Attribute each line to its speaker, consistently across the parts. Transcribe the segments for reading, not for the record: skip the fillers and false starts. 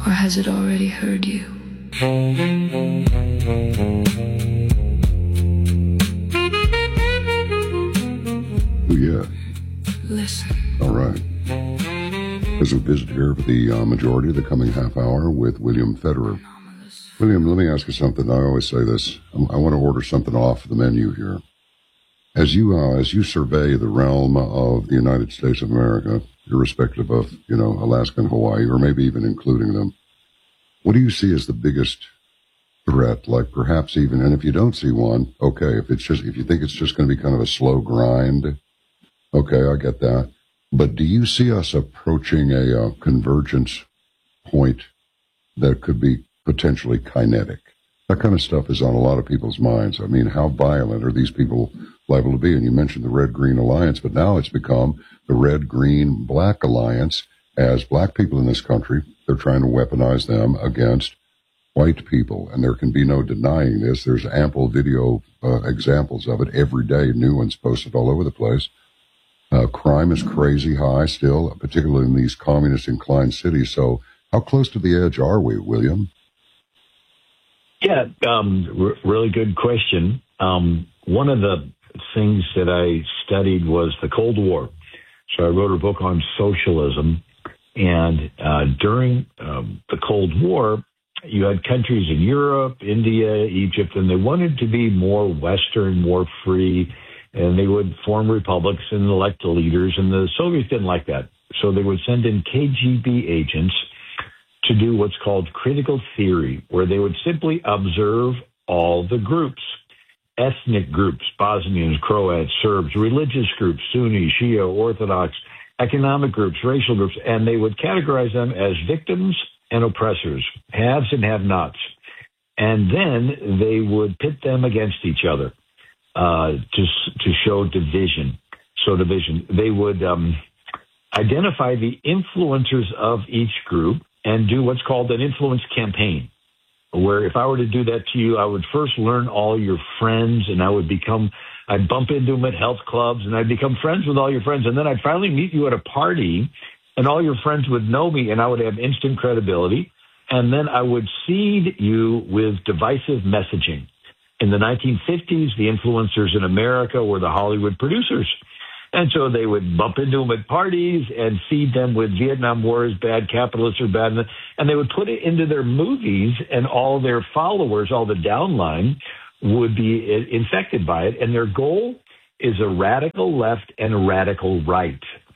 Speaker 1: Or has it already heard you?
Speaker 2: Oh, yeah.
Speaker 1: Listen.
Speaker 2: All right. As we visit here for the majority of the coming half hour with William Federer. William, let me ask you something. I always say this. I want to order something off the menu here. As you survey the realm of the United States of America, irrespective of, Alaska and Hawaii, or maybe even including them, what do you see as the biggest threat? Like perhaps even, and if you don't see one, okay, if you think it's just going to be kind of a slow grind, okay, I get that. But do you see us approaching a convergence point that could be potentially kinetic? That kind of stuff is on a lot of people's minds. I mean, how violent are these people liable to be? And you mentioned the Red-Green Alliance, but now it's become the Red-Green-Black Alliance. As black people in this country, they're trying to weaponize them against white people. And there can be no denying this. There's ample video examples of it every day, new ones posted all over the place. Crime is crazy high still, particularly in these communist-inclined cities. So how close to the edge are we, William?
Speaker 3: Yeah, really good question. One of the things that I studied was the Cold War. So I wrote a book on socialism. And during the Cold War, you had countries in Europe, India, Egypt, and they wanted to be more Western, more free, and they would form republics and elect the leaders, and the Soviets didn't like that. So they would send in KGB agents to do what's called critical theory, where they would simply observe all the groups, ethnic groups, Bosnians, Croats, Serbs, religious groups, Sunni, Shia, Orthodox, economic groups, racial groups, and they would categorize them as victims and oppressors, haves and have-nots. And then they would pit them against each other to show division. So division. They would identify the influencers of each group and do what's called an influence campaign, where if I were to do that to you, I would first learn all your friends, and I'd bump into them at health clubs, and I'd become friends with all your friends, and then I'd finally meet you at a party, and all your friends would know me, and I would have instant credibility, and then I would seed you with divisive messaging. In the 1950s, the influencers in America were the Hollywood producers. And so they would bump into them at parties and feed them with Vietnam War is bad, capitalists are bad, and they would put it into their movies, and all their followers, all the downline, would be infected by it. And their goal is a radical left and a radical right.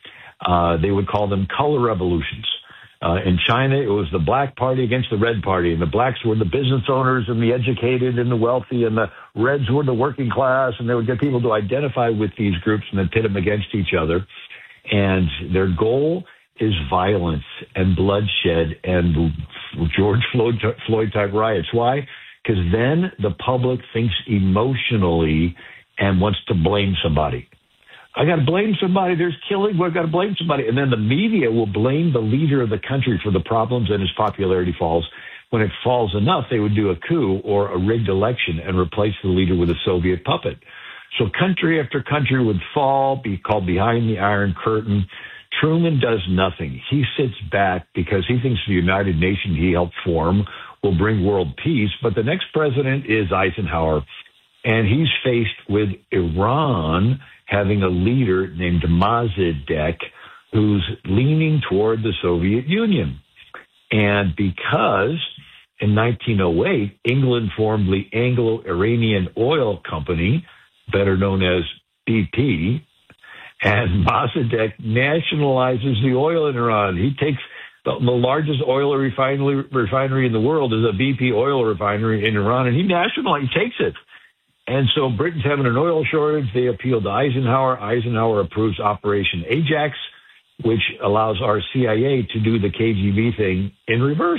Speaker 3: They would call them color revolutions. In China, it was the black party against the red party, and the blacks were the business owners and the educated and the wealthy, and the reds were the working class, and they would get people to identify with these groups and then pit them against each other. And their goal is violence and bloodshed and George Floyd type riots. Why? Because then the public thinks emotionally and wants to blame somebody. I got to blame somebody. There's killing. We've got to blame somebody. And then the media will blame the leader of the country for the problems, and his popularity falls. When it falls enough, they would do a coup or a rigged election and replace the leader with a Soviet puppet. So country after country would fall, be called behind the Iron Curtain. Truman does nothing. He sits back because he thinks the United Nations he helped form will bring world peace. But the next president is Eisenhower, and he's faced with Iran having a leader named Mossadegh who's leaning toward the Soviet Union. And because in 1908, England formed the Anglo-Iranian Oil Company, better known as BP, and Mossadegh nationalizes the oil in Iran. He takes the largest oil refinery in the world is a BP oil refinery in Iran, and he takes it. And so Britain's having an oil shortage. They appeal to Eisenhower. Eisenhower approves Operation Ajax, which allows our CIA to do the KGB thing in reverse.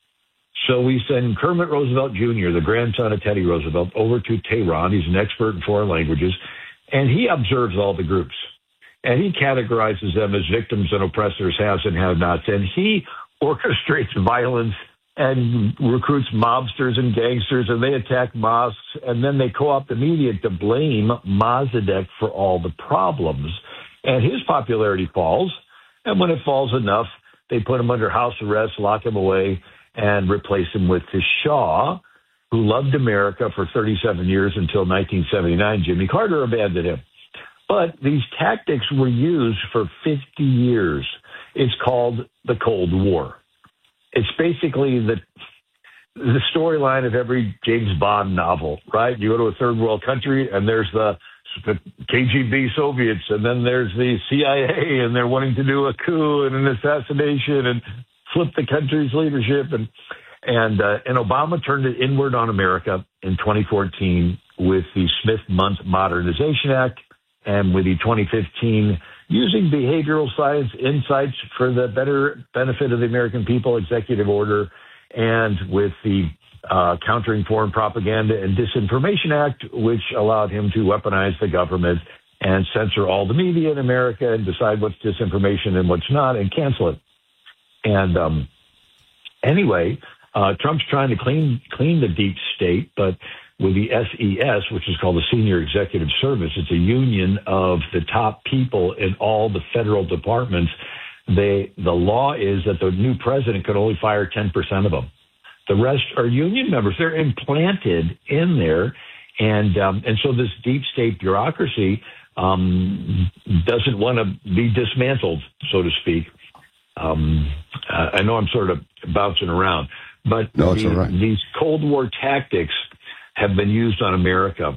Speaker 3: So we send Kermit Roosevelt Jr., the grandson of Teddy Roosevelt, over to Tehran. He's an expert in foreign languages, and he observes all the groups. And he categorizes them as victims and oppressors, haves and have-nots. And he orchestrates violence and recruits mobsters and gangsters, and they attack mosques, and then they co-opt the media to blame Mossadegh for all the problems. And his popularity falls, and when it falls enough, they put him under house arrest, lock him away, and replace him with the Shah, who loved America for 37 years until 1979. Jimmy Carter abandoned him. But these tactics were used for 50 years. It's called the Cold War. It's basically the storyline of every James Bond novel, right? You go to a third world country and there's the KGB Soviets, and then there's the CIA, and they're wanting to do a coup and an assassination and flip the country's leadership. And Obama turned it inward on America in 2014 with the Smith-Mundt Modernization Act, and with the 2015 Using Behavioral Science Insights for the Better Benefit of the American People executive order, and with the Countering Foreign Propaganda and Disinformation Act, which allowed him to weaponize the government and censor all the media in America and decide what's disinformation and what's not and cancel it. And anyway, Trump's trying to clean the deep state, but with the SES, which is called the Senior Executive Service, it's a union of the top people in all the federal departments. The law is that the new president can only fire 10% of them. The rest are union members. They're implanted in there. And so this deep state bureaucracy doesn't want to be dismantled, so to speak. I know I'm sort of bouncing around, but
Speaker 2: no, it's all right.
Speaker 3: These Cold War tactics have been used on America.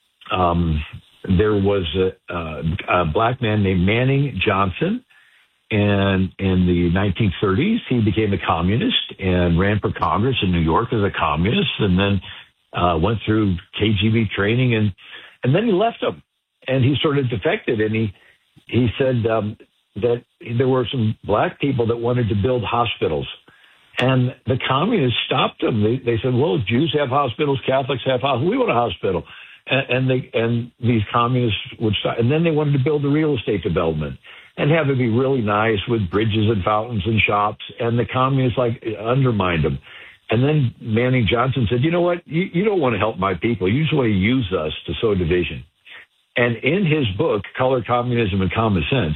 Speaker 3: There was a black man named Manning Johnson, and in the 1930s, he became a communist and ran for Congress in New York as a communist, and then went through KGB training, and then he left them, and he sort of defected, and he said that there were some black people that wanted to build hospitals. And the communists stopped them. They said, well, Jews have hospitals, Catholics have hospitals. We want a hospital. And these communists would stop. And then they wanted to build the real estate development and have it be really nice with bridges and fountains and shops. And the communists undermined them. And then Manning Johnson said, you know what? You don't want to help my people. You just want to use us to sow division. And in his book, Color, Communism, and Common Sense,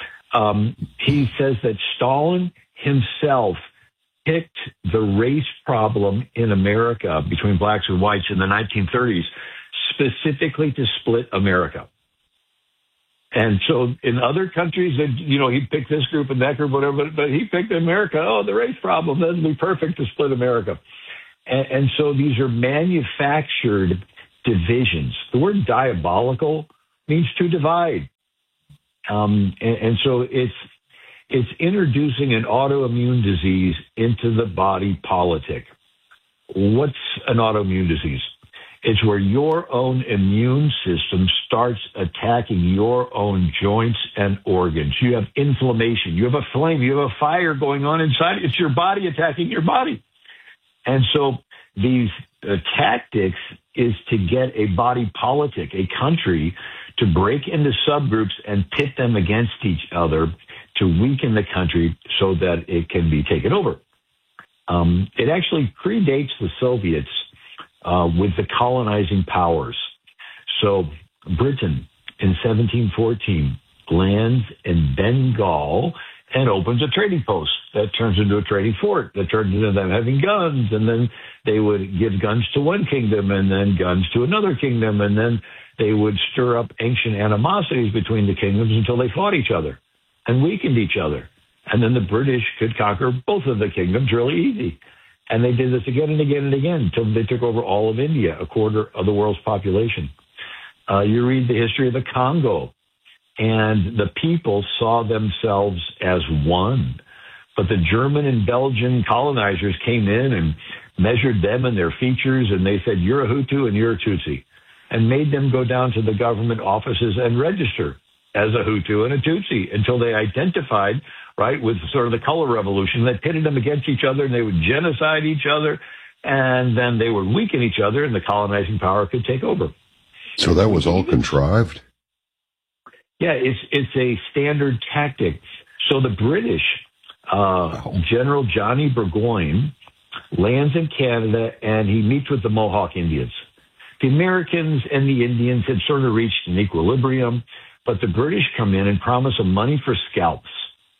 Speaker 3: he says that Stalin himself picked the race problem in America between blacks and whites in the 1930s specifically to split America. And so in other countries, he'd pick this group and that group, whatever, but he picked America. Oh, the race problem, that'd be perfect to split America. And so these are manufactured divisions. The word diabolical means to divide. And so it's introducing an autoimmune disease into the body politic. What's an autoimmune disease? It's where your own immune system starts attacking your own joints and organs. You have inflammation. You have a flame. You have a fire going on inside. It's your body attacking your body. And so these tactics is to get a body politic, a country, to break into subgroups and pit them against each other to weaken the country so that it can be taken over. It actually predates the Soviets with the colonizing powers. So Britain in 1714 lands in Bengal and opens a trading post that turns into a trading fort, that turns into them having guns, and then they would give guns to one kingdom and then guns to another kingdom, and then they would stir up ancient animosities between the kingdoms until they fought each other and weakened each other. And then the British could conquer both of the kingdoms really easy. And they did this again and again and again until they took over all of India, a quarter of the world's population. You read the history of the Congo, and the people saw themselves as one. But the German and Belgian colonizers came in and measured them and their features, and they said, you're a Hutu and you're a Tutsi, and made them go down to the government offices and register as a Hutu and a Tutsi until they identified, right, with sort of the color revolution. They pitted them against each other, and they would genocide each other, and then they would weaken each other, and the colonizing power could take over.
Speaker 2: So that was all contrived?
Speaker 3: Yeah, it's a standard tactic. So the British, General Johnny Burgoyne, lands in Canada, and he meets with the Mohawk Indians. The Americans and the Indians had sort of reached an equilibrium, but the British come in and promise them money for scalps.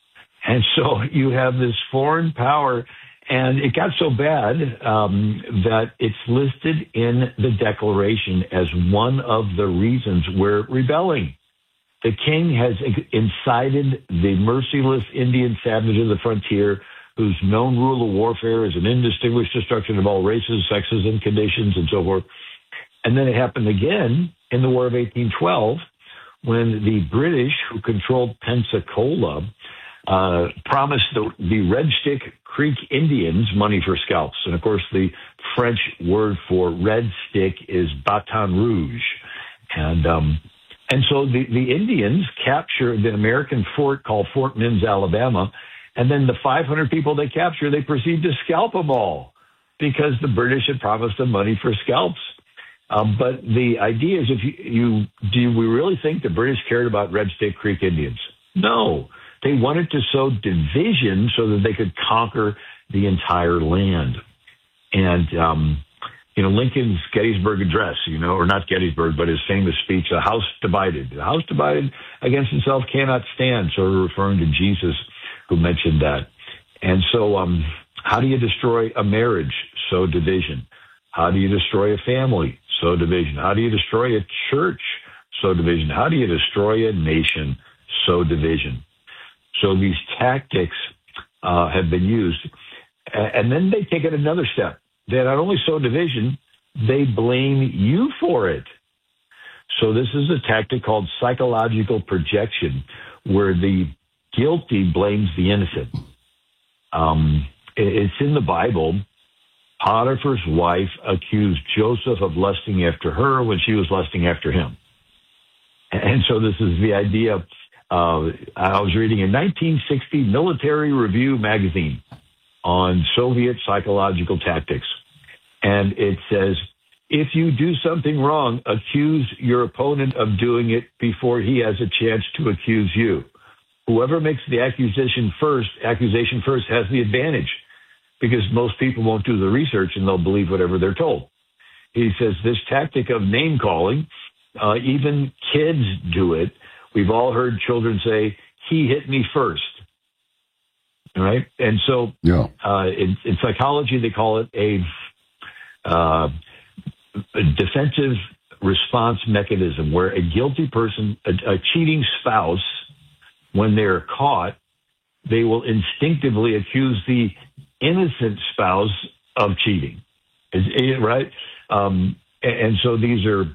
Speaker 3: And so you have this foreign power, and it got so bad that it's listed in the Declaration as one of the reasons we're rebelling. The king has incited the merciless Indian savage of the frontier, whose known rule of warfare is an indistinguished destruction of all races, sexes, and conditions, and so forth. And then it happened again in the War of 1812, when the British, who controlled Pensacola, promised the Red Stick Creek Indians money for scalps. And of course, the French word for Red Stick is Baton Rouge. And so the Indians captured the American fort called Fort Mims, Alabama, and then the 500 people they captured, they proceed to scalp them all because the British had promised them money for scalps. But the idea is, do we really think the British cared about Red Stick Creek Indians? No. They wanted to sow division so that they could conquer the entire land. And, Lincoln's Gettysburg Address, or not Gettysburg, but his famous speech, "A house divided. A house divided against itself cannot stand," sort of referring to Jesus, who mentioned that. And so how do you destroy a marriage? Sow division. How do you destroy a family? Sow division. How do you destroy a church? Sow division. How do you destroy a nation? Sow division. So these tactics have been used. And then they take it another step. They not only sow division, they blame you for it. So this is a tactic called psychological projection, where the guilty blames the innocent. It's in the Bible. Potiphar's wife accused Joseph of lusting after her when she was lusting after him. And so this is the idea. I was reading a 1960 Military Review magazine on Soviet psychological tactics. And it says, if you do something wrong, accuse your opponent of doing it before he has a chance to accuse you. Whoever makes the accusation first has the advantage, because most people won't do the research and they'll believe whatever they're told. He says this tactic of name calling, even kids do it. We've all heard children say, "He hit me first." All right? And so in psychology, they call it a defensive response mechanism, where a guilty person, a cheating spouse, when they're caught, they will instinctively accuse the innocent spouse of cheating. Right? And so these are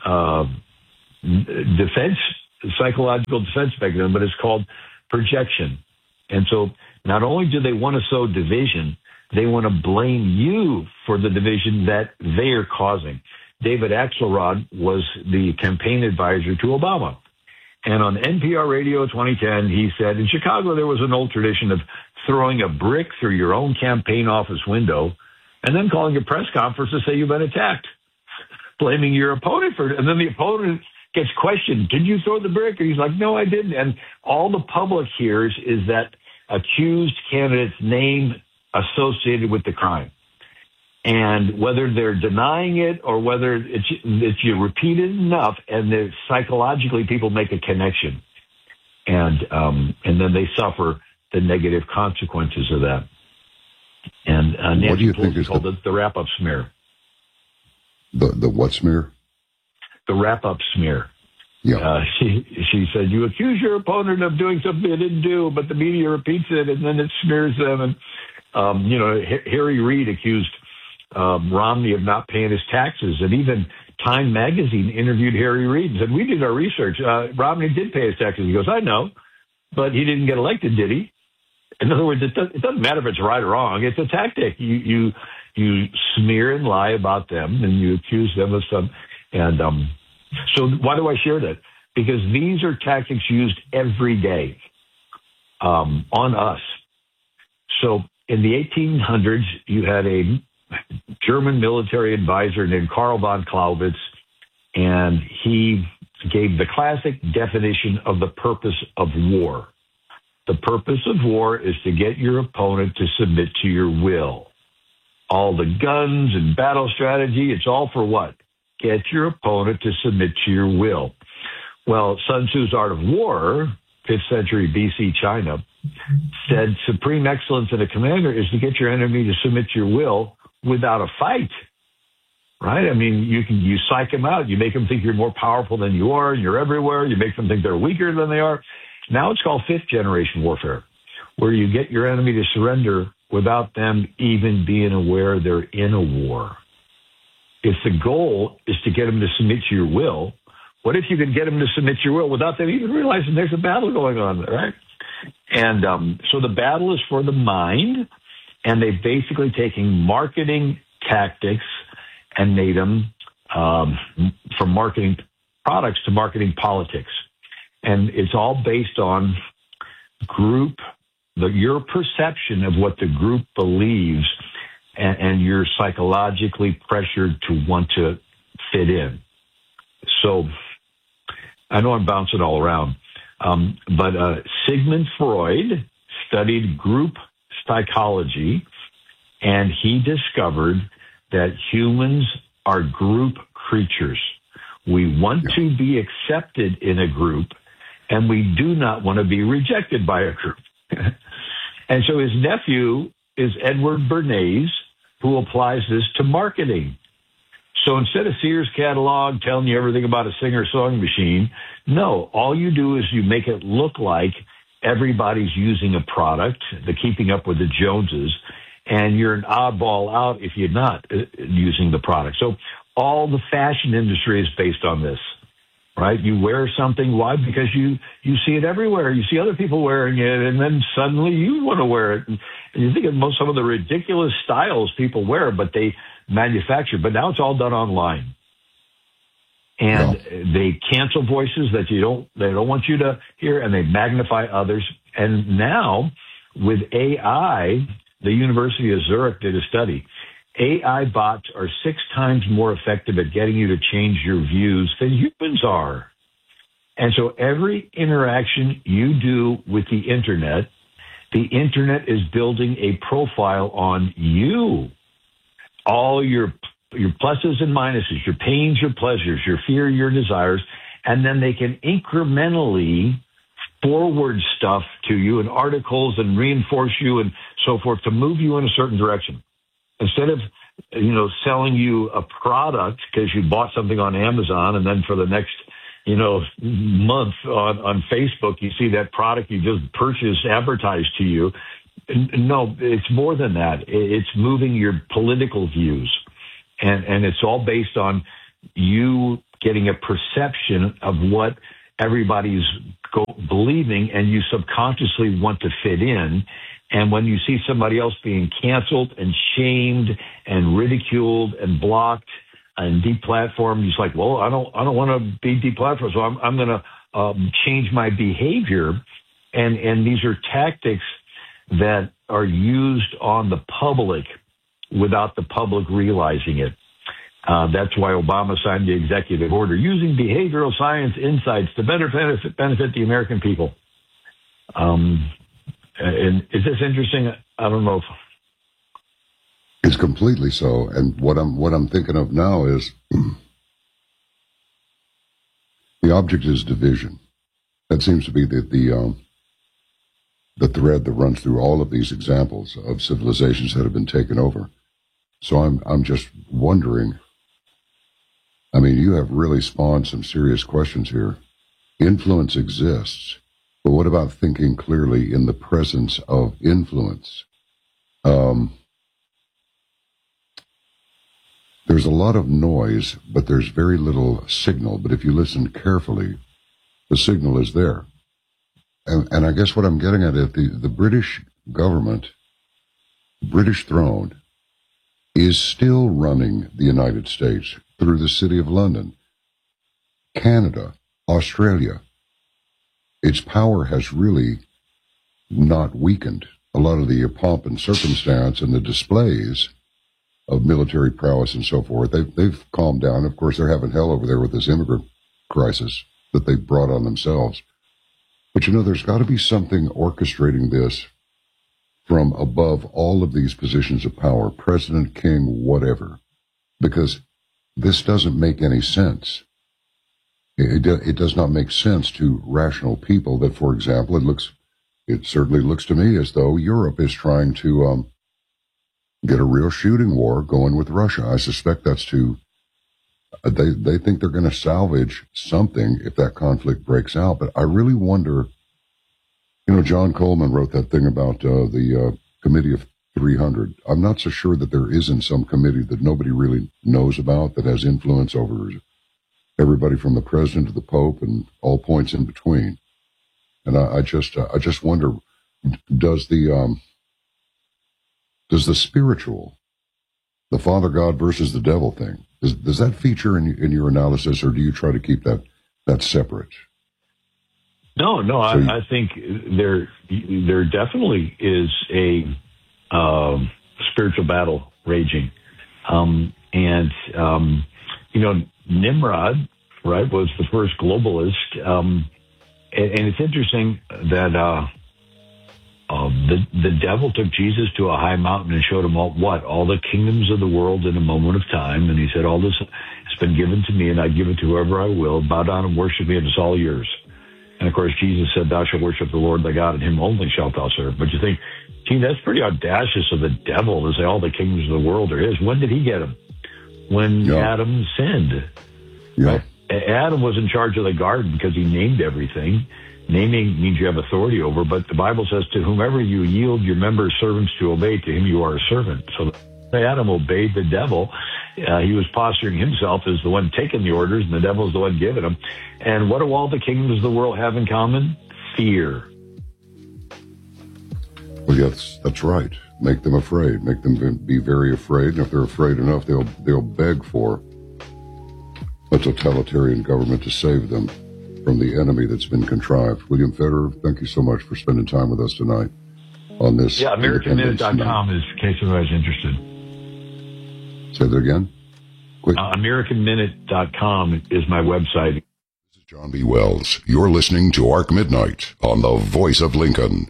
Speaker 3: psychological defense mechanism, but it's called projection. And so not only do they want to sow division, they want to blame you for the division that they are causing. David Axelrod was the campaign advisor to Obama. And on NPR Radio 2010, he said, in Chicago, there was an old tradition of throwing a brick through your own campaign office window and then calling a press conference to say you've been attacked, blaming your opponent for it. And then the opponent gets questioned, did you throw the brick? And he's like, no, I didn't. And all the public hears is that accused candidate's name associated with the crime. And whether they're denying it or whether it's you repeat it enough, and psychologically people make a connection, and then they suffer the negative consequences of that. And Nancy Pelosi called it the wrap-up smear.
Speaker 2: The what smear?
Speaker 3: The wrap-up smear.
Speaker 2: Yeah.
Speaker 3: She said, you accuse your opponent of doing something they didn't do, but the media repeats it, and then it smears them. And Harry Reid accused Romney of not paying his taxes, and even Time Magazine interviewed Harry Reid and said, we did our research. Romney did pay his taxes. He goes, I know, but he didn't get elected, did he? In other words, it doesn't matter if it's right or wrong. It's a tactic. You smear and lie about them, and you accuse them of some. And so why do I share that? Because these are tactics used every day on us. So in the 1800s, you had a German military advisor named Karl von Clausewitz, and he gave the classic definition of the purpose of war. The purpose of war is to get your opponent to submit to your will. All the guns and battle strategy, it's all for what? Get your opponent to submit to your will. Well, Sun Tzu's Art of War 5th century BC China, said supreme excellence in a commander is to get your enemy to submit to your will without a fight. Right? I mean, you psych them out. You make them think you're more powerful than you are, and you're everywhere. You make them think they're weaker than they are. Now it's called 5th generation warfare, where you get your enemy to surrender without them even being aware they're in a war. If the goal is to get them to submit to your will, what if you can get them to submit to your will without them even realizing there's a battle going on, right? And so the battle is for the mind, and they've basically taken marketing tactics and made them from marketing products to marketing politics. And it's all based on your perception of what the group believes, and you're psychologically pressured to want to fit in. So I know I'm bouncing all around, but Sigmund Freud studied group psychology, and he discovered that humans are group creatures. We want to be accepted in a group, and we do not want to be rejected by a group. And so his nephew is Edward Bernays, who applies this to marketing. So instead of Sears catalog telling you everything about a Singer-sewing machine, no, all you do is you make it look like everybody's using a product, the keeping up with the Joneses, and you're an oddball out if you're not using the product. So all the fashion industry is based on this, right? You wear something. Why? Because you see it everywhere. You see other people wearing it, and then suddenly you want to wear it. And you think of some of the ridiculous styles people wear, but they manufacture. But now it's all done online. And they cancel voices that they don't want you to hear, and they magnify others. And now with AI, the University of Zurich did a study. AI bots are 6 times more effective at getting you to change your views than humans are. And so every interaction you do with the internet is building a profile on you. All your pluses and minuses, your pains, your pleasures, your fear, your desires, and then they can incrementally forward stuff to you in articles and reinforce you and so forth to move you in a certain direction. Instead of, selling you a product because you bought something on Amazon, and then for the next, month on Facebook, you see that product you just purchased advertised to you. No, it's more than that. It's moving your political views. And it's all based on you getting a perception of what everybody's believing, and you subconsciously want to fit in. And when you see somebody else being canceled and shamed and ridiculed and blocked and deplatformed, it's like, well, I don't want to be deplatformed, so I'm going to change my behavior. And these are tactics that are used on the public without the public realizing it. That's why Obama signed the executive order using behavioral science insights to better benefit the American people. And is this interesting? I don't know.
Speaker 2: It's completely so. And what I'm thinking of now is the object is division. That seems to be the thread that runs through all of these examples of civilizations that have been taken over. So I'm just wondering. I mean, you have really spawned some serious questions here. Influence exists, but what about thinking clearly in the presence of influence? There's a lot of noise, but there's very little signal. But if you listen carefully, the signal is there. And I guess what I'm getting at is the British government, British throne, is still running the United States through the City of London, Canada, Australia. Its power has really not weakened. A lot of the pomp and circumstance and the displays of military prowess and so forth, they've calmed down. Of course, they're having hell over there with this immigrant crisis that they've brought on themselves. But there's got to be something orchestrating this from above all of these positions of power, president, king, whatever, because this doesn't make any sense. It does not make sense to rational people that, for example, it certainly looks to me as though Europe is trying to get a real shooting war going with Russia. I suspect that's they think they're going to salvage something if that conflict breaks out. But I really wonder, John Coleman wrote that thing about the Committee of 300. I'm not so sure that there isn't some committee that nobody really knows about that has influence over everybody from the president to the Pope and all points in between. And I just wonder, does the spiritual, the Father God versus the devil thing, does that feature in your analysis, or do you try to keep that separate?
Speaker 3: No, I think there definitely is a spiritual battle raging. Nimrod, right, was the first globalist. And it's interesting that the devil took Jesus to a high mountain and showed him all the kingdoms of the world in a moment of time. And he said, all this has been given to me, and I give it to whoever I will. Bow down and worship me, and it's all yours. And of course, Jesus said, thou shalt worship the Lord thy God, and him only shalt thou serve. But you think, gee, that's pretty audacious of the devil to say all the kingdoms of the world are his. When did he get them? When Adam sinned.
Speaker 2: Yeah.
Speaker 3: Right? Adam was in charge of the garden because he named everything. Naming means you have authority over, but the Bible says, to whomever you yield your members servants to obey, to him you are a servant. So Adam obeyed the devil. He was posturing himself as the one taking the orders, and the devil is the one giving them. And what do all the kingdoms of the world have in common? Fear.
Speaker 2: Well, yes, that's right. Make them afraid. Make them be very afraid. And if they're afraid enough, they'll beg for a totalitarian government to save them from the enemy that's been contrived. William Federer, thank you so much for spending time with us tonight on this.
Speaker 3: Yeah, AmericanMinute.com is in case anybody's interested.
Speaker 2: Say that again? Quick.
Speaker 3: AmericanMinute.com is my website.
Speaker 2: This is John B. Wells. You're listening to Arc Midnight on the Voice of Lincoln,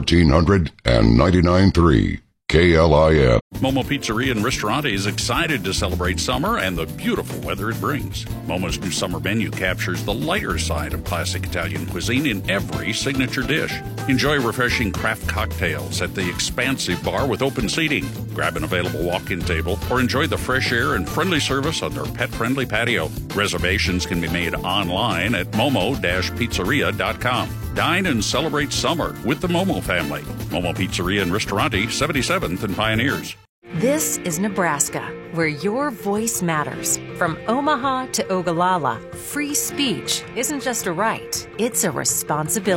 Speaker 2: 1499.3 KLIN.
Speaker 4: Momo Pizzeria and Ristorante is excited to celebrate summer and the beautiful weather it brings. Momo's new summer menu captures the lighter side of classic Italian cuisine in every signature dish. Enjoy refreshing craft cocktails at the expansive bar with open seating. Grab an available walk-in table or enjoy the fresh air and friendly service on their pet-friendly patio. Reservations can be made online at momo-pizzeria.com. Dine and celebrate summer with the Momo family. Momo Pizzeria and Ristorante, 77th and Pioneers.
Speaker 5: This is Nebraska, where your voice matters. From Omaha to Ogallala, free speech isn't just a right, it's a responsibility.